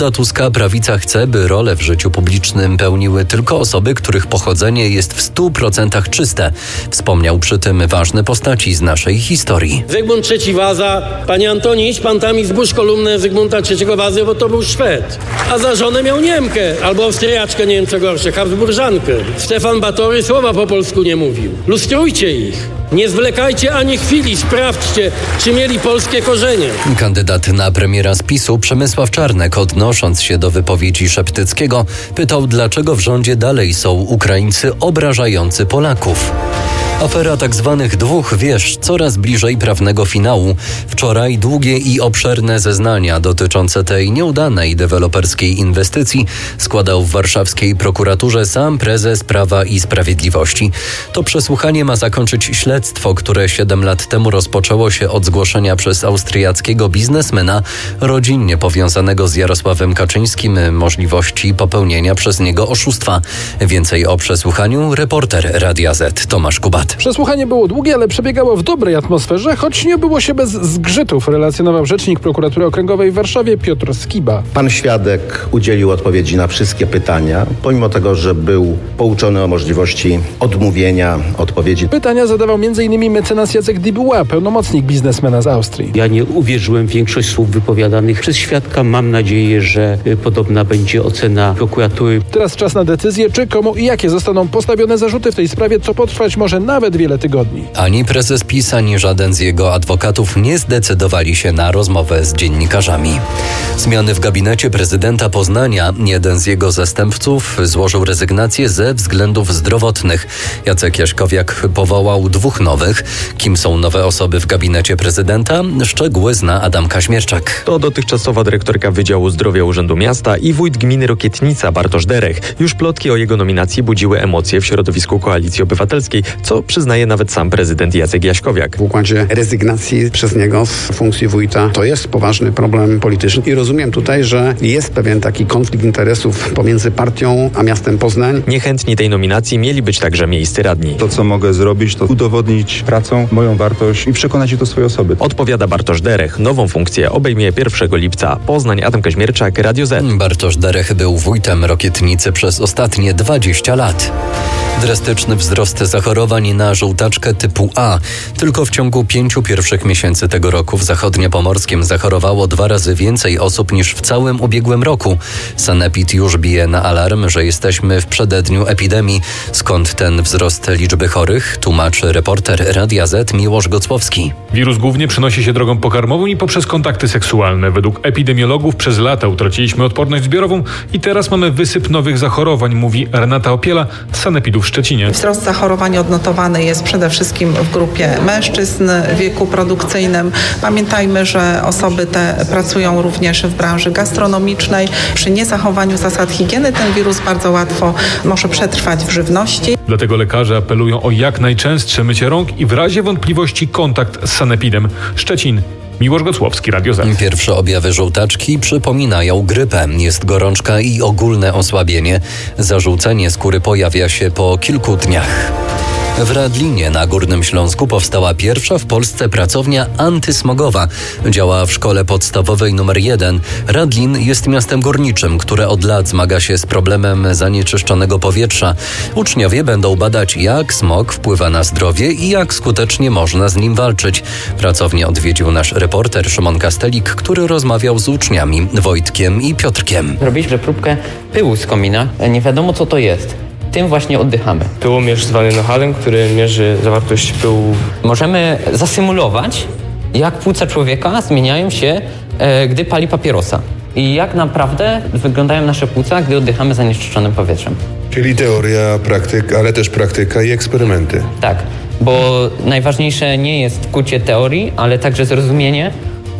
Za Tuska prawica chce, by rolę w życiu publicznym pełniły tylko osoby, których pochodzenie jest w 100% czyste. Wspomniał przy tym ważne postaci z naszej historii. Zygmunt III Waza, panie Antoni, idź pan tam i zbóż kolumnę Zygmunta III Wazy, bo to był Szwed. A za żonę miał Niemkę, albo Austriaczkę, nie wiem co gorsze, Habsburżankę. Stefan Batory słowa po polsku nie mówił. Lustrujcie ich. Nie zwlekajcie ani chwili, sprawdźcie, czy mieli polskie korzenie. Kandydat na premiera z PiS-u Przemysław Czarnek, odnosząc się do wypowiedzi Szeptyckiego, pytał, dlaczego w rządzie dalej są Ukraińcy obrażający Polaków. Afera tzw. dwóch wież coraz bliżej prawnego finału. Wczoraj długie i obszerne zeznania dotyczące tej nieudanej deweloperskiej inwestycji składał w warszawskiej prokuraturze sam prezes Prawa i Sprawiedliwości. To przesłuchanie ma zakończyć śledztwo, które 7 lat temu rozpoczęło się od zgłoszenia przez austriackiego biznesmena rodzinnie powiązanego z Jarosławem Kaczyńskim możliwości popełnienia przez niego oszustwa. Więcej o przesłuchaniu reporter Radia Z Tomasz Kubat. Przesłuchanie było długie, ale przebiegało w dobrej atmosferze, choć nie było się bez zgrzytów, relacjonował rzecznik prokuratury okręgowej w Warszawie Piotr Skiba. Pan świadek udzielił odpowiedzi na wszystkie pytania, pomimo tego, że był pouczony o możliwości odmówienia odpowiedzi. Pytania zadawał m.in. mecenas Jacek Dibuła, pełnomocnik biznesmena z Austrii. Ja nie uwierzyłem w większość słów wypowiadanych przez świadka. Mam nadzieję, że podobna będzie ocena prokuratury. Teraz czas na decyzję, czy, komu i jakie zostaną postawione zarzuty w tej sprawie, co potrwać może nawet wiele tygodni. Ani prezes PiS, ani żaden z jego adwokatów nie zdecydowali się na rozmowę z dziennikarzami. Zmiany w gabinecie prezydenta Poznania. Jeden z jego zastępców złożył rezygnację ze względów zdrowotnych. Jacek Jaśkowiak powołał 2 nowych. Kim są nowe osoby w gabinecie prezydenta? Szczegóły zna Adam Kaźmierczak. To dotychczasowa dyrektorka Wydziału Zdrowia Urzędu Miasta i wójt gminy Rokietnica Bartosz Derech. Już plotki o jego nominacji budziły emocje w środowisku Koalicji Obywatelskiej, co przyznaje nawet sam prezydent Jacek Jaśkowiak. W układzie rezygnacji przez niego z funkcji wójta to jest poważny problem polityczny i rozumiem tutaj, że jest pewien taki konflikt interesów pomiędzy partią a miastem Poznań. Niechętni tej nominacji mieli być także miejscy radni. To, co mogę zrobić, to udowodnić pracą moją wartość i przekonać ich do swojej osoby. Odpowiada Bartosz Derech. Nową funkcję obejmie 1 lipca. Poznań, Adam Kaźmierczak, Radio Z. Bartosz Derech był wójtem Rokietnicy przez ostatnie 20 lat. Drastyczny wzrost zachorowań na żółtaczkę typu A. Tylko w ciągu 5 pierwszych miesięcy tego roku w Zachodniopomorskiem zachorowało 2 razy więcej osób niż w całym ubiegłym roku. Sanepid już bije na alarm, że jesteśmy w przededniu epidemii. Skąd ten wzrost liczby chorych? Tłumaczy reporter Radia Z Miłosz Gocłowski. Wirus głównie przenosi się drogą pokarmową i poprzez kontakty seksualne. Według epidemiologów przez lata utraciliśmy odporność zbiorową i teraz mamy wysyp nowych zachorowań, mówi Renata Opiela z Sanepidu w Szczecinie. Wzrost zachorowań odnotowany jest przede wszystkim w grupie mężczyzn w wieku produkcyjnym. Pamiętajmy, że osoby te pracują również w branży gastronomicznej. Przy niezachowaniu zasad higieny ten wirus bardzo łatwo może przetrwać w żywności. Dlatego lekarze apelują o jak najczęstsze mycie rąk i w razie wątpliwości kontakt z sanepidem. Szczecin. Miłosz Gocłowski, Radio Z. Pierwsze objawy żółtaczki przypominają grypę. Jest gorączka i ogólne osłabienie. Zażółcenie skóry pojawia się po kilku dniach. W Radlinie na Górnym Śląsku powstała pierwsza w Polsce pracownia antysmogowa. Działa w szkole podstawowej nr 1. Radlin jest miastem górniczym, które od lat zmaga się z problemem zanieczyszczonego powietrza. Uczniowie będą badać, jak smog wpływa na zdrowie i jak skutecznie można z nim walczyć. Pracownię odwiedził nasz reporter Szymon Kastelik, który rozmawiał z uczniami Wojtkiem i Piotrkiem. Robiliśmy próbkę pyłu z komina. Nie wiadomo, co to jest. Tym właśnie oddychamy. Pyłomierz zwany Nohalem, który mierzy zawartość pyłu. Możemy zasymulować, jak płuca człowieka zmieniają się, gdy pali papierosa. I jak naprawdę wyglądają nasze płuca, gdy oddychamy zanieczyszczonym powietrzem. Czyli teoria, ale też praktyka i eksperymenty. Tak, bo najważniejsze nie jest kucie teorii, ale także zrozumienie,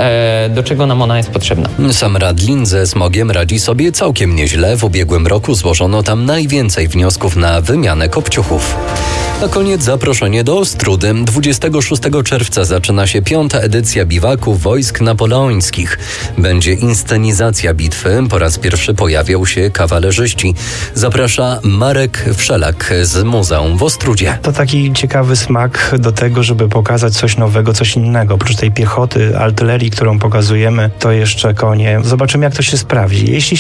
do czego nam ona jest potrzebna. Sam Radlin ze smogiem radzi sobie całkiem nieźle. W ubiegłym roku złożono tam najwięcej wniosków na wymianę kopciuchów. Na koniec zaproszenie do Ostródy. 26 czerwca zaczyna się 5. edycja biwaku wojsk napoleońskich. Będzie inscenizacja bitwy. Po raz pierwszy pojawią się kawalerzyści. Zaprasza Marek Wszelak z Muzeum w Ostródzie. To taki ciekawy smak do tego, żeby pokazać coś nowego, coś innego. Oprócz tej piechoty, artylerii, którą pokazujemy, to jeszcze konie. Zobaczymy, jak to się sprawdzi. Jeśli